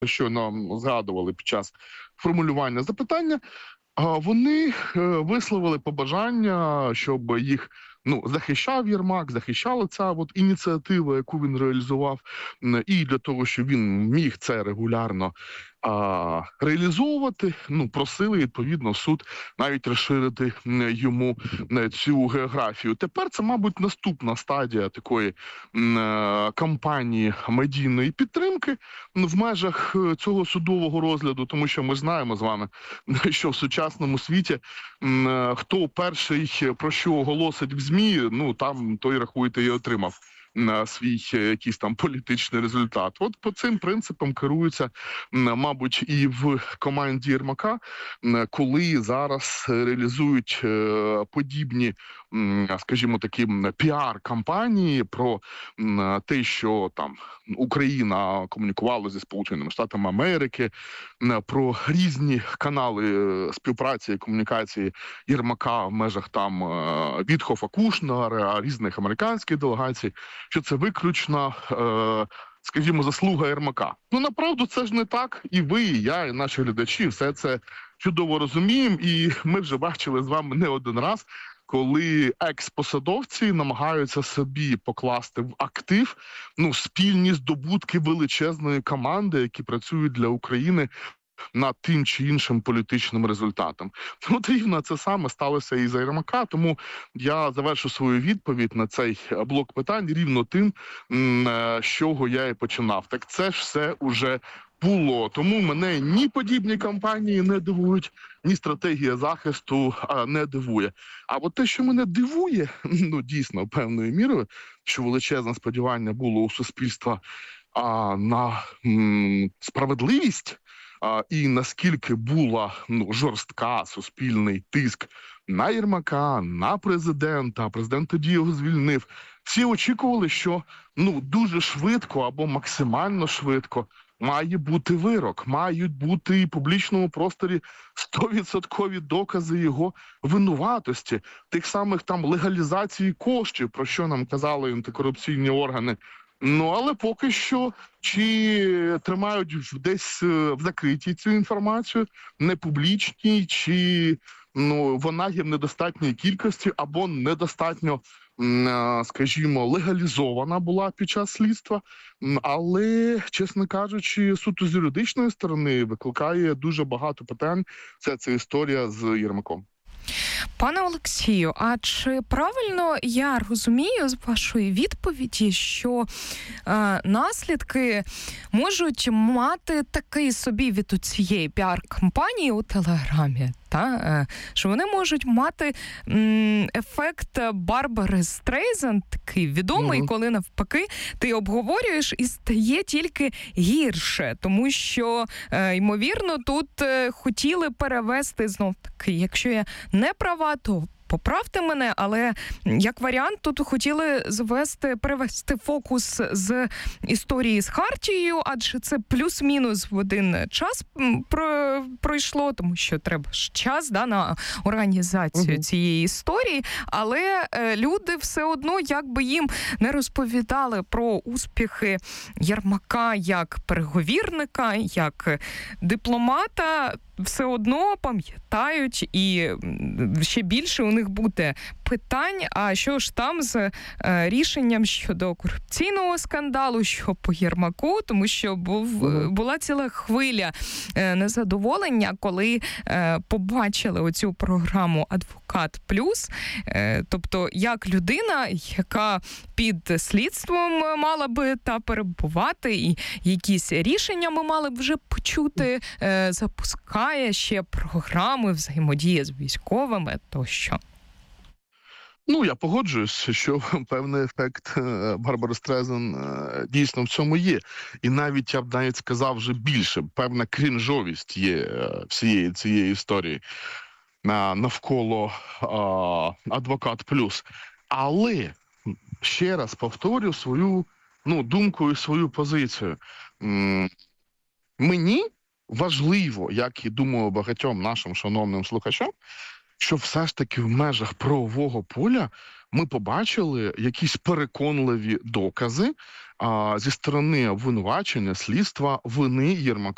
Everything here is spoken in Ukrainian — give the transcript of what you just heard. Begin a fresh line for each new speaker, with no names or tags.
що нам згадували під час формулювання запитання, вони висловили побажання, щоб їх захищав Єрмак, захищала ця ініціатива, яку він реалізував, і для того, щоб він міг це регулярно реалізовувати, просили, відповідно, суд навіть розширити йому цю географію. Тепер це, мабуть, наступна стадія такої кампанії медійної підтримки в межах цього судового розгляду, тому що ми знаємо з вами, що в сучасному світі хто перший про що оголосить в ЗМІ, там той, рахуйте, і отримав свій якийсь там політичний результат. От по цим принципам керуються, мабуть, і в команді Єрмака, коли зараз реалізують подібні, скажімо, такі піар-кампанії про те, що там Україна комунікувала зі Сполученими Штатами Америки, про різні канали співпраці і комунікації Єрмака в межах там Вітхофа, Кушнера, різних американських делегацій, що це виключно, скажімо, заслуга Єрмака. Направду це ж не так. І ви, і я, і наші глядачі все це чудово розуміємо. І ми вже бачили з вами не один раз, коли екс-посадовці намагаються собі покласти в актив спільні здобутки величезної команди, які працюють для України над тим чи іншим політичним результатом. От рівно це саме сталося і за Єрмака, тому я завершу свою відповідь на цей блок питань рівно тим, з чого я і починав. Так це ж все уже було. Тому мене ні подібні кампанії не дивують, ні стратегія захисту не дивує. А от те, що мене дивує, дійсно, певною мірою, що величезне сподівання було у суспільства на справедливість, і наскільки була жорстка суспільний тиск на Єрмака, на президента, президент тоді його звільнив. Всі очікували, що дуже швидко або максимально швидко має бути вирок, мають бути і в публічному просторі 100% докази його винуватості, тих самих там легалізації коштів, про що нам казали антикорупційні органи. Але поки що чи тримають десь в закритій цю інформацію, не публічній, чи вона є в недостатньої кількості або недостатньо, скажімо, легалізована була під час слідства. Але, чесно кажучи, суто з юридичної сторони викликає дуже багато питань вся ця історія з Єрмаком.
Пане Олексію, а чи правильно я розумію з вашої відповіді, що наслідки можуть мати такий собі від цієї піар-кампанії у Телеграмі? Що вони можуть мати ефект Барбари Стрейзанд, такий відомий, коли навпаки ти обговорюєш і стає тільки гірше, тому що, ймовірно, тут хотіли перевести, знов-таки, якщо я не права, то поправте мене, але як варіант тут хотіли перевести фокус з історії з Хартією, адже це плюс-мінус в один час пройшло, тому що треба ж час на організацію цієї історії, але люди все одно, як би їм не розповідали про успіхи Єрмака як переговірника, як дипломата, все одно пам'ятають, і ще більше у них буде питань, а що ж там з рішенням щодо корупційного скандалу, що по Єрмаку, тому що була ціла хвиля незадоволення, коли побачили оцю програму «Адвокат Плюс», тобто як людина, яка під слідством мала би перебувати, і якісь рішення ми мали б вже почути, запускає ще програми взаємодії з військовими тощо.
Я погоджуюсь, що певний ефект Барбари Стрейзанд дійсно в цьому є. І навіть, я б навіть сказав вже більше, певна крінжовість є всієї цієї історії навколо «Адвокат Плюс». Але, ще раз повторю свою думку і свою позицію. Мені важливо, як і думаю багатьом нашим шановним слухачам, що все ж таки в межах правового поля ми побачили якісь переконливі докази зі сторони обвинувачення, слідства, вини Єрмака